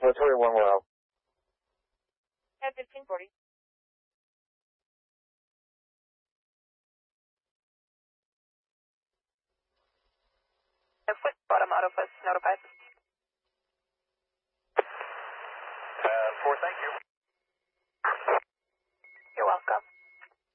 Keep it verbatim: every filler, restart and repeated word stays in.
Motori one well. At fifteen forty. Foot bottom autobus notified. Uh, four, thank you.